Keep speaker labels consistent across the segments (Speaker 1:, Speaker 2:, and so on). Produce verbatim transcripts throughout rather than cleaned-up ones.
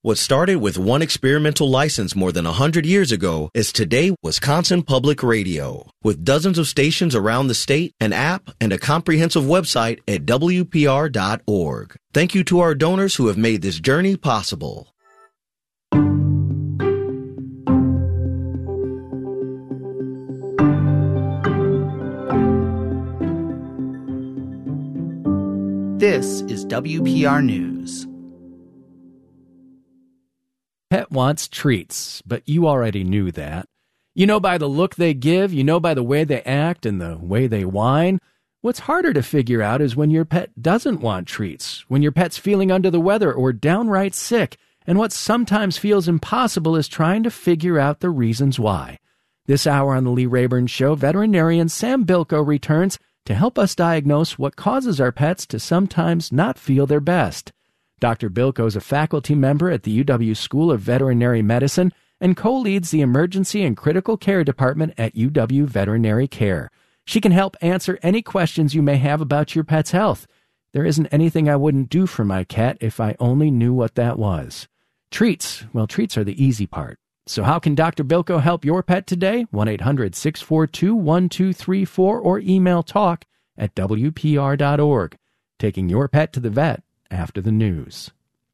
Speaker 1: What started with one experimental license more than one hundred years ago is today Wisconsin Public Radio. With dozens of stations around the state, an app, and a comprehensive website at W P R dot org. Thank you to our donors who have made this journey possible.
Speaker 2: This is W P R News.
Speaker 3: Pet wants treats, but you already knew that. You know by the look they give, you know by the way they act and the way they whine. What's harder to figure out is when your pet doesn't want treats, when your pet's feeling under the weather or downright sick, and what sometimes feels impossible is trying to figure out the reasons why. This hour on the Lee Rayburn Show, veterinarian Sam Bilko returns to help us diagnose what causes our pets to sometimes not feel their best. Doctor Bilko is a faculty member at the U W School of Veterinary Medicine and co-leads the Emergency and Critical Care Department at U W Veterinary Care. She can help answer any questions you may have about your pet's health. There isn't anything I wouldn't do for my cat if I only knew what that was. Treats. Well, treats are the easy part. So how can Doctor Bilko help your pet today? one eight hundred six four two one two three four or email talk at W P R dot org. Taking your pet to the vet after the news.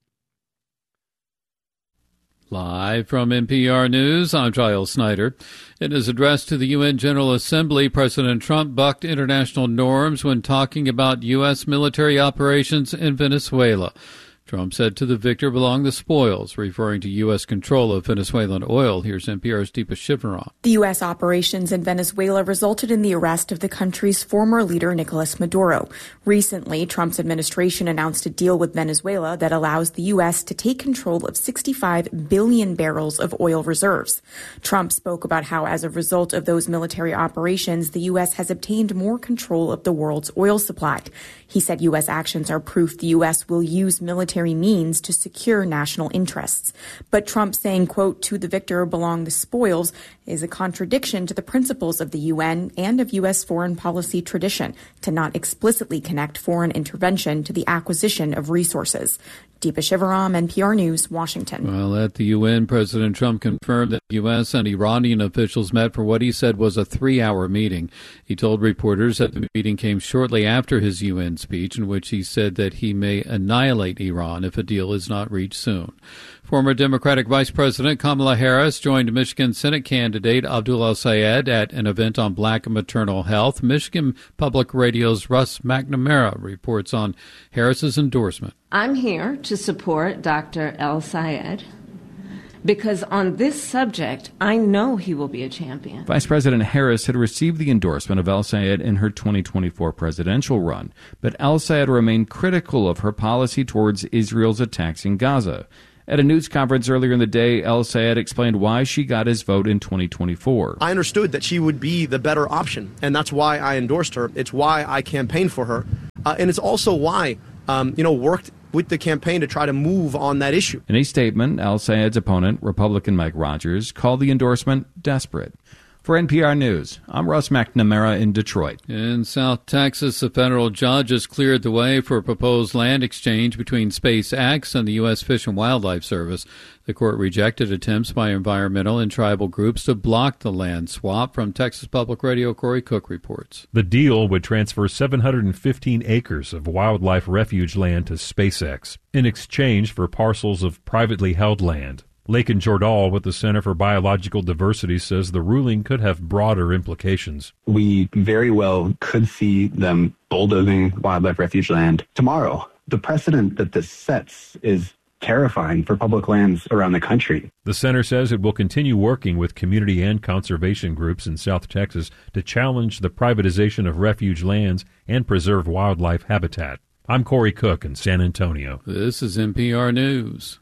Speaker 4: Live from N P R News, I'm Giles Snyder. In his address to the U N General Assembly, President Trump bucked international norms when talking about U S military operations in Venezuela. Trump said to the victor belong the spoils, referring to U S control of Venezuelan oil. Here's N P R's Deepa Shivaram.
Speaker 5: The U S operations in Venezuela resulted in the arrest of the country's former leader, Nicolas Maduro. Recently, Trump's administration announced a deal with Venezuela that allows the U S to take control of sixty-five billion barrels of oil reserves. Trump spoke about how, as a result of those military operations, the U S has obtained more control of the world's oil supply. He said U S actions are proof the U S will use military means to secure national interests. But Trump saying, quote, to the victor belong the spoils is a contradiction to the principles of the U N and of U S foreign policy tradition to not explicitly connect foreign intervention to the acquisition of resources. Deepa Shivaram, N P R News, Washington.
Speaker 4: Well, at the U N, President Trump confirmed that U S and Iranian officials met for what he said was a three-hour meeting. He told reporters that the meeting came shortly after his U N speech, in which he said that he may annihilate Iran if a deal is not reached soon. Former Democratic Vice President Kamala Harris joined Michigan Senate candidate Abdul El-Sayed at an event on black maternal health. Michigan Public Radio's Russ McNamara reports on Harris's endorsement.
Speaker 6: I'm here to support Doctor El-Sayed because on this subject, I know he will be a champion.
Speaker 7: Vice President Harris had received the endorsement of El-Sayed in her twenty twenty-four presidential run, but El-Sayed remained critical of her policy towards Israel's attacks in Gaza. At a news conference earlier in the day, El-Sayed explained why she got his vote in twenty twenty-four.
Speaker 8: I understood that she would be the better option, and that's why I endorsed her. It's why I campaigned for her, uh, and it's also why, um, you know, worked with the campaign to try to move on that issue.
Speaker 7: In a statement, El-Sayed's opponent, Republican Mike Rogers, called the endorsement desperate. For N P R News, I'm Russ McNamara in Detroit.
Speaker 4: In South Texas, a federal judge has cleared the way for a proposed land exchange between SpaceX and the U S Fish and Wildlife Service. The court rejected attempts by environmental and tribal groups to block the land swap. From Texas Public Radio, Corey Cook reports.
Speaker 9: The deal would transfer seven hundred fifteen acres of wildlife refuge land to SpaceX in exchange for parcels of privately held land. Lakin Jordahl with the Center for Biological Diversity says the ruling could have broader implications.
Speaker 10: We very well could see them bulldozing wildlife refuge land tomorrow. The precedent that this sets is terrifying for public lands around the country.
Speaker 9: The center says it will continue working with community and conservation groups in South Texas to challenge the privatization of refuge lands and preserve wildlife habitat. I'm Corey Cook in San Antonio.
Speaker 4: This is N P R News.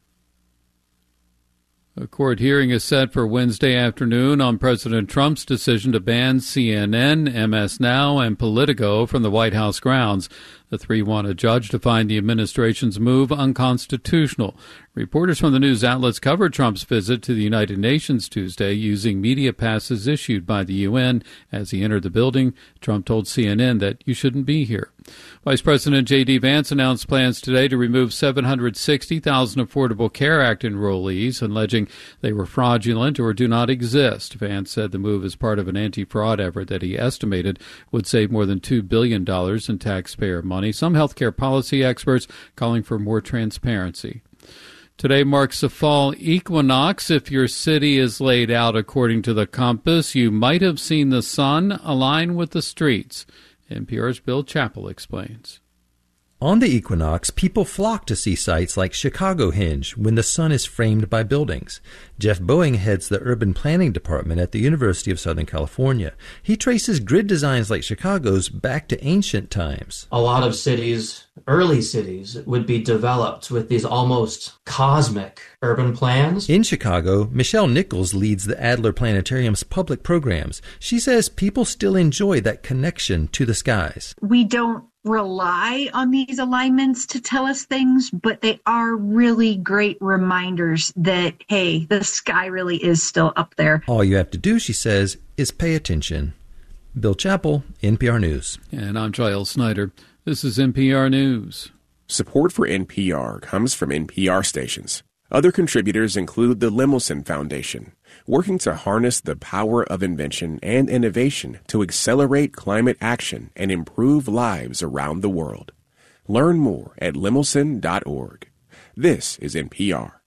Speaker 4: A court hearing is set for Wednesday afternoon on President Trump's decision to ban C N N, M S Now, and Politico from the White House grounds. The three want a judge to find the administration's move unconstitutional. Reporters from the news outlets covered Trump's visit to the United Nations Tuesday using media passes issued by the U N. As he entered the building, Trump told C N N that you shouldn't be here. Vice President J D. Vance announced plans today to remove seven hundred sixty thousand Affordable Care Act enrollees, alleging they were fraudulent or do not exist. Vance said the move is part of an anti-fraud effort that he estimated would save more than two billion dollars in taxpayer money. Some healthcare policy experts calling for more transparency. Today marks the fall equinox. If your city is laid out according to the compass, you might have seen the sun align with the streets. N P R's Bill Chappell explains.
Speaker 11: On the equinox, people flock to see sites like Chicago Hinge when the sun is framed by buildings. Jeff Boeing heads the urban planning department at the University of Southern California. He traces grid designs like Chicago's back to ancient times.
Speaker 12: A lot of cities, early cities, would be developed with these almost cosmic urban plans.
Speaker 11: In Chicago, Michelle Nichols leads the Adler Planetarium's public programs. She says people still enjoy that connection to the skies.
Speaker 13: We don't rely on these alignments to tell us things, but they are really great reminders that, hey, the sky really is still up there.
Speaker 11: All you have to do, she says, is pay attention. Bill Chappell, N P R News.
Speaker 4: And I'm Giles Snyder. This is N P R News.
Speaker 14: Support for N P R comes from N P R stations. Other contributors include the Lemelson Foundation, working to harness the power of invention and innovation to accelerate climate action and improve lives around the world. Learn more at lemelson dot org. This is N P R.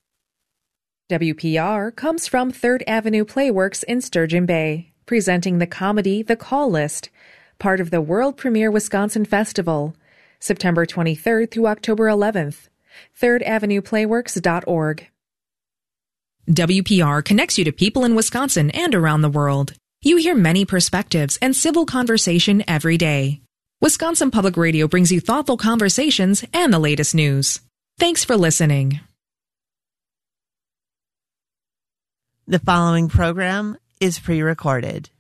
Speaker 15: W P R comes from Third Avenue Playworks in Sturgeon Bay, presenting the comedy The Call List, part of the world premiere Wisconsin Festival, September twenty-third through October eleventh. third avenue playworks dot org.
Speaker 16: W P R connects you to people in Wisconsin and around the world. You hear many perspectives and civil conversation every day. Wisconsin Public Radio brings you thoughtful conversations and the latest news. Thanks for listening.
Speaker 17: The following program is pre-recorded.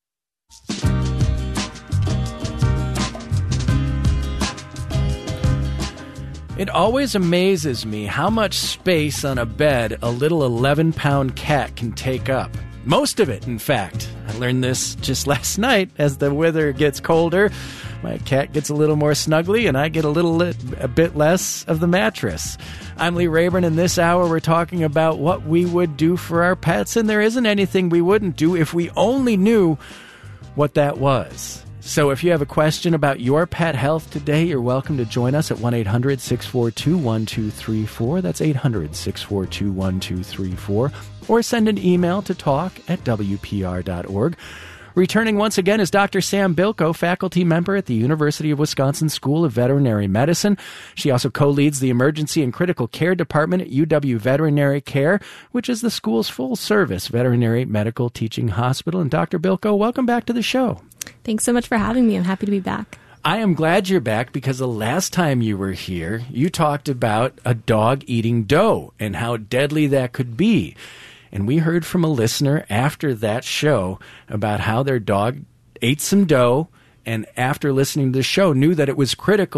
Speaker 3: It always amazes me how much space on a bed a little eleven-pound cat can take up. Most of it, in fact. I learned this just last night. As the weather gets colder, my cat gets a little more snuggly, and I get a little lit, a bit less of the mattress. I'm Lee Rayburn, and this hour we're talking about what we would do for our pets, and there isn't anything we wouldn't do if we only knew what that was. So if you have a question about your pet health today, you're welcome to join us at one eight hundred six four two one two three four. That's eight hundred six four two one two three four. Or send an email to talk at w p r dot org. Returning once again is Doctor Sam Bilko, faculty member at the University of Wisconsin School of Veterinary Medicine. She also co-leads the Emergency and Critical Care Department at U W Veterinary Care, which is the school's full-service veterinary medical teaching hospital. And Doctor Bilko, welcome back to the show.
Speaker 18: Thanks so much for having me. I'm happy to be back.
Speaker 3: I am glad you're back because the last time you were here, you talked about a dog eating dough and how deadly that could be. And we heard from a listener after that show about how their dog ate some dough and after listening to the show knew that it was critical